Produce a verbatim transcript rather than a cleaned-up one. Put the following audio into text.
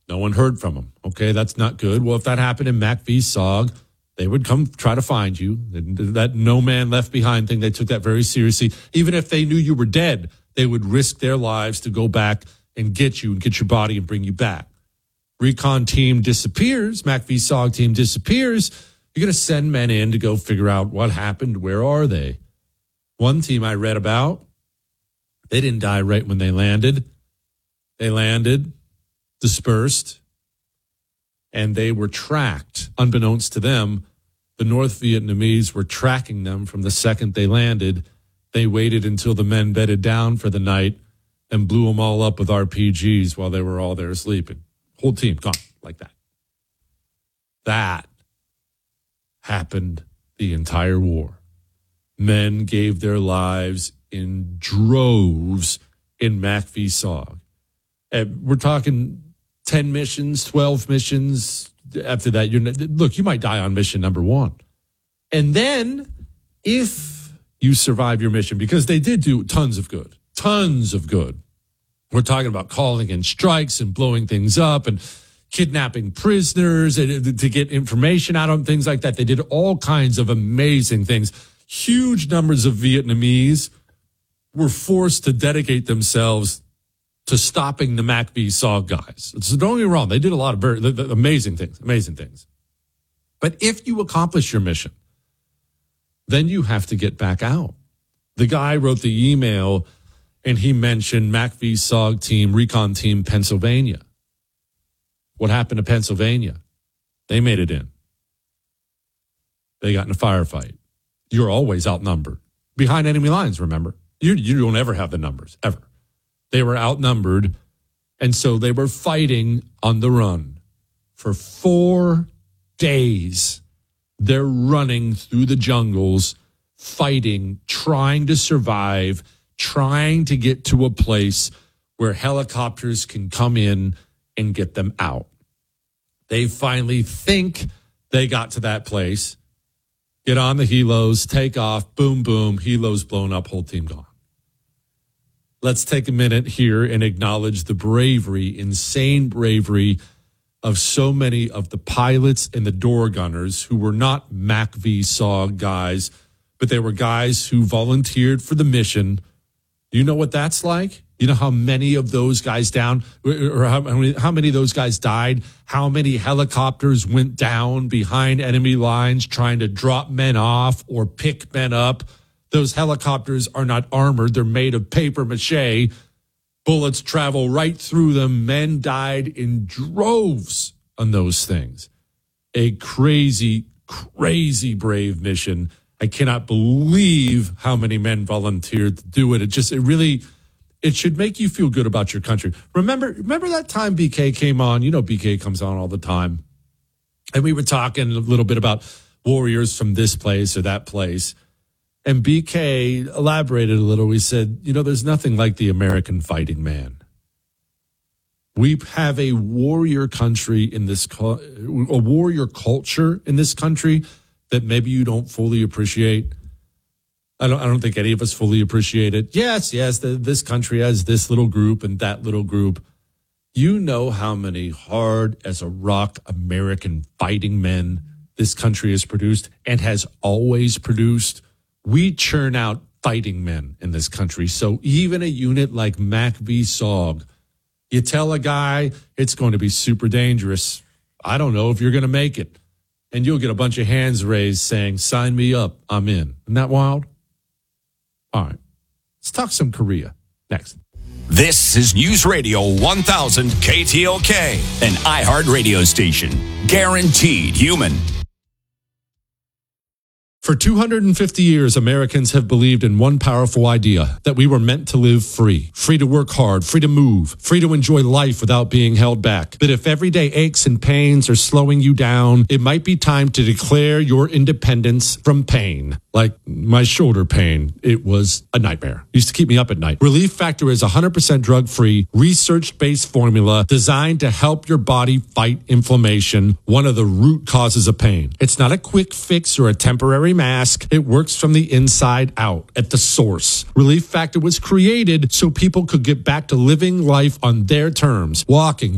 No one heard from him. Okay, that's not good. Well, if that happened in Mac v. S O G, they would come try to find you. That no man left behind thing, they took that very seriously. Even if they knew you were dead, they would risk their lives to go back and get you and get your body and bring you back. Recon team disappears. Mac v. S O G team disappears. You're going to send men in to go figure out what happened. Where are they? One team I read about, they didn't die right when they landed. They landed, dispersed, and they were tracked. Unbeknownst to them, the North Vietnamese were tracking them from the second they landed. They waited until the men bedded down for the night and blew them all up with R P Gs while they were all there sleeping. Whole team gone like that. That happened the entire war. Men gave their lives in droves in Mac v. S O G. And we're talking ten missions, twelve missions. After that, you're look, you might die on mission number one. And then if you survive your mission, because they did do tons of good, tons of good. We're talking about calling in strikes and blowing things up and kidnapping prisoners and to get information out of them, things like that. They did all kinds of amazing things. Huge numbers of Vietnamese were forced to dedicate themselves to stopping the Mac v. S O G guys. So don't get me wrong. They did a lot of very, amazing things, amazing things. But if you accomplish your mission, then you have to get back out. The guy wrote the email and he mentioned Mac v. S O G team, recon team, Pennsylvania. What happened to Pennsylvania? They made it in. They got in a firefight. You're always outnumbered. Behind enemy lines, remember? You, you don't ever have the numbers, ever. They were outnumbered, and so they were fighting on the run. For four days, they're running through the jungles, fighting, trying to survive, trying to get to a place where helicopters can come in and get them out. They finally think they got to that place, get on the helos, take off, boom, boom, helos blown up, whole team gone. Let's take a minute here and acknowledge the bravery, insane bravery of so many of the pilots and the door gunners who were not Mac v. S O G guys, but they were guys who volunteered for the mission. You know what that's like? You know how many of those guys down, or how many, how many of those guys died? How many helicopters went down behind enemy lines trying to drop men off or pick men up? Those helicopters are not armored. They're made of paper mache. Bullets travel right through them. Men died in droves on those things. A crazy, crazy brave mission. I cannot believe how many men volunteered to do it. It just, it really, it should make you feel good about your country. Remember, remember that time B K came on? You know, B K comes on all the time. And we were talking a little bit about warriors from this place or that place. And B K elaborated a little. We said, you know, there's nothing like the American fighting man. We have a warrior country in this, a warrior culture in this country that maybe you don't fully appreciate. I don't, I don't think any of us fully appreciate it. Yes, yes, the, this country has this little group and that little group. You know how many hard as a rock American fighting men this country has produced and has always produced. We churn out fighting men in this country. So even a unit like Mac v. S O G, you tell a guy it's going to be super dangerous. I don't know if you're going to make it. And you'll get a bunch of hands raised saying, sign me up, I'm in. Isn't that wild? All right, let's talk some Korea next. This is News Radio one thousand K T L K, an iHeart radio station. Guaranteed human. For two hundred fifty years, Americans have believed in one powerful idea, that we were meant to live free, free to work hard, free to move, free to enjoy life without being held back. But if everyday aches and pains are slowing you down, it might be time to declare your independence from pain. Like my shoulder pain, it was a nightmare. It used to keep me up at night. Relief Factor is one hundred percent drug-free, research-based formula designed to help your body fight inflammation, one of the root causes of pain. It's not a quick fix or a temporary mask. It works from the inside out at the source. Relief Factor was created so people could get back to living life on their terms, walking,